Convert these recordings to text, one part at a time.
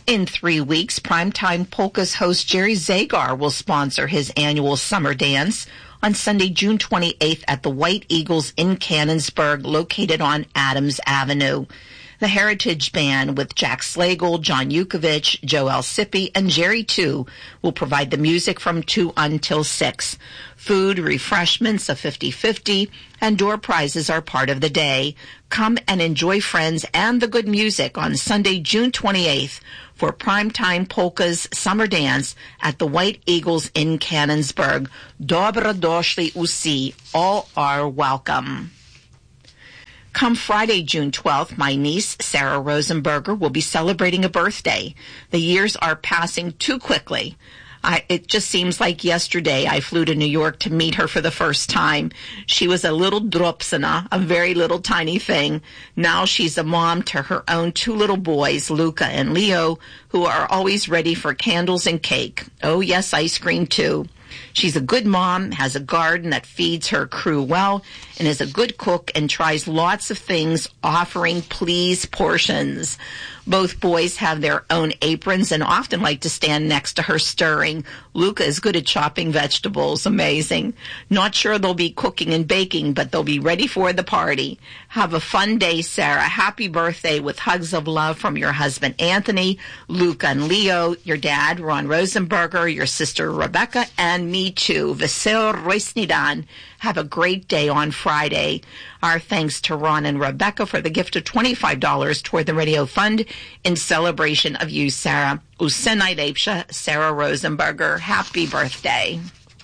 In 3 weeks, Primetime Polkas host Jerry Zagar will sponsor his annual summer dance on Sunday, June 28th at the White Eagles in Canonsburg, located on Adams Avenue. The Heritage Band with Jack Slagle, John Yukovich, Joe Alcipi, and Jerry too will provide the music from 2 until 6. Food, refreshments, a 50-50, and door prizes are part of the day. Come and enjoy friends and the good music on Sunday, June 28th for Primetime Polka's Summer Dance at the White Eagles in Canonsburg. Dobra doszli usi. All are welcome. Come Friday, June 12th, my niece, Sarah Rosenberger, will be celebrating a birthday. The years are passing too quickly. It just seems like yesterday I flew to New York to meet her for the first time. She was a little dropsina, a very little tiny thing. Now she's a mom to her own 2 little boys, Luca and Leo, who are always ready for candles and cake. Oh, yes, ice cream too. She's a good mom, has a garden that feeds her crew well, and is a good cook and tries lots of things, offering please portions. Both boys have their own aprons and often like to stand next to her stirring. Luca is good at chopping vegetables. Amazing. Not sure they'll be cooking and baking, but they'll be ready for the party. Have a fun day, Sarah. Happy birthday with hugs of love from your husband, Anthony, Luca and Leo, your dad, Ron Rosenberger, your sister, Rebecca, and me too. Vesel Roisnidan. Have a great day on Friday. Our thanks to Ron and Rebecca for the gift of $25 toward the Radio Fund in celebration of you, Sarah. Usenai Lepsha, Sarah Rosenberger. Happy birthday.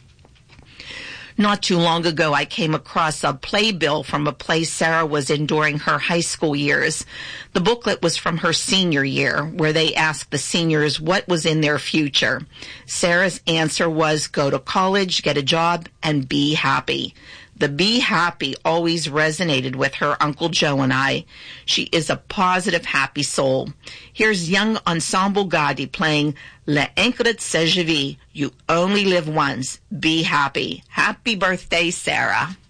Not too long ago, I came across a playbill from a play Sarah was in during her high school years. The booklet was from her senior year, where they asked the seniors what was in their future. Sarah's answer was go to college, get a job, and be happy. The be happy always resonated with her Uncle Joe and I. She is a positive, happy soul. Here's young Ensemble Gadi playing Le Encret Se Je Vis. You only live once. Be happy. Happy birthday, Sarah.